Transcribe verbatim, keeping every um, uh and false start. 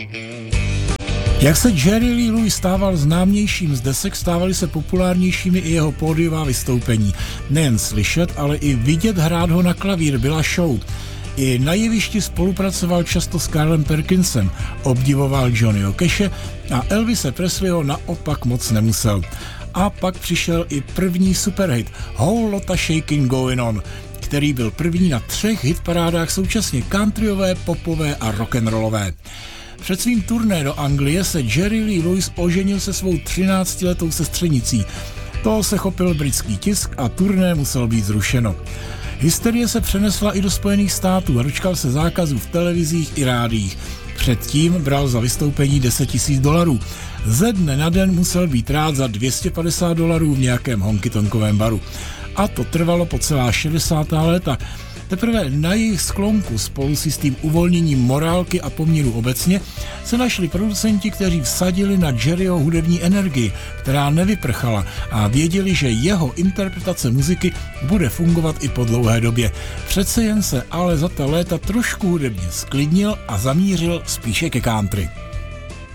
Jak se Jerry Lee Lewis stával známějším z desek, stávaly se populárnějšími i jeho pódiová vystoupení. Nejen slyšet, ale i vidět hrát ho na klavír byla show. I na jevišti spolupracoval často s Carlem Perkinsem, obdivoval Johnnyho Cashe a Elvise Presleyho naopak moc nemusel. A pak přišel i první superhit Whole Lotta Shakin' Going On, který byl první na třech hitparádách současně countryové, popové a rock'n'rollové. Před svým turné do Anglie se Jerry Lee Lewis oženil se svou třináctiletou sestřenicí. Toho se chopil britský tisk a turné muselo být zrušeno. Hysterie se přenesla i do Spojených států a dočkal se zákazů v televizích i rádiích. Předtím bral za vystoupení deset tisíc dolarů. Ze dne na den musel být rád za dvě stě padesát dolarů v nějakém honky-tonkovém baru. A to trvalo po celá šedesátá léta. Teprve na jejich sklonku spolu s jistým uvolněním morálky a poměru obecně se našli producenti, kteří vsadili na Jerryho hudební energii, která nevyprchala, a věděli, že jeho interpretace muziky bude fungovat i po dlouhé době. Přece jen se ale za ta léta trošku hudebně sklidnil a zamířil spíše ke country.